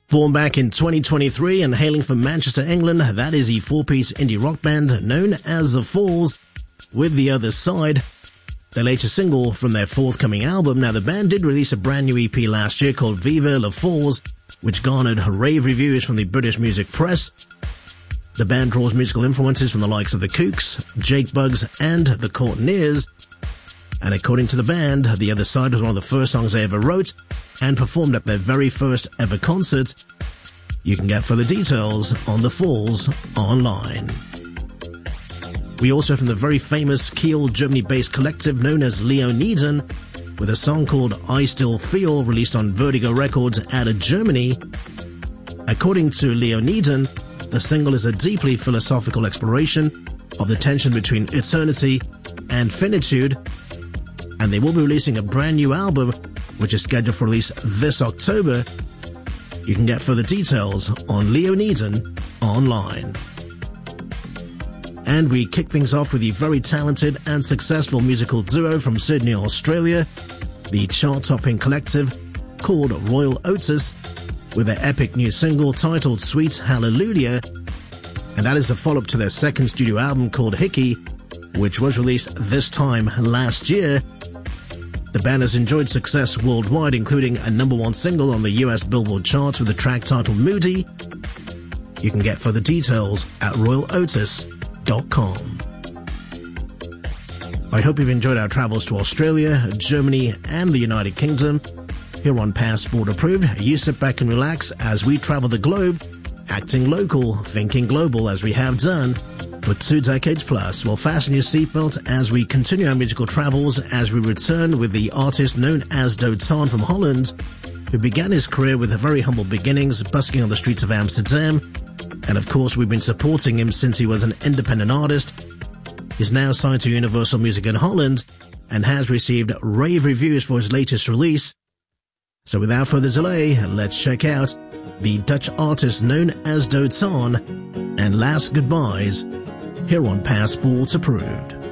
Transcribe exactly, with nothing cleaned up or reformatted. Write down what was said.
Formed back in twenty twenty-three and hailing from Manchester, England, that is the four-piece indie rock band known as The Falls, with The Other Side, their latest single from their forthcoming album. Now, the band did release a brand new E P last year called Viva La Falls, which garnered rave reviews from the British music press. The band draws musical influences from the likes of The Kooks, Jake Buggs, and The Courteeners. And according to the band, The Other Side was one of the first songs they ever wrote and performed at their very first ever concert. You can get further details on The Falls online. We also from the very famous Kiel, Germany-based collective known as Leoniden, with a song called I Still Feel, released on Vertigo Records out of Germany. According to Leoniden, the single is a deeply philosophical exploration of the tension between eternity and finitude, and they will be releasing a brand new album, which is scheduled for release this October. You can get further details on Leoniden online. And we kick things off with the very talented and successful musical duo from Sydney, Australia, the chart-topping collective called Royal Otis, with their epic new single titled Sweet Hallelujah, and that is a follow-up to their second studio album called Hickey, which was released this time last year. The band has enjoyed success worldwide, including a number one single on the U S Billboard charts with the track titled Moody. You can get further details at royal otis dot com. I hope you've enjoyed our travels to Australia, Germany, and the United Kingdom. Here on Passport Approved, you sit back and relax as we travel the globe, acting local, thinking global, as we have done for two decades plus. Well, fasten your seatbelt as we continue our musical travels as we return with the artist known as Dotan from Holland, who began his career with very humble beginnings, busking on the streets of Amsterdam. And of course, we've been supporting him since he was an independent artist. He's now signed to Universal Music in Holland and has received rave reviews for his latest release. So without further delay, let's check out the Dutch artist known as Dotan and Last Goodbyes here on Passport Approved.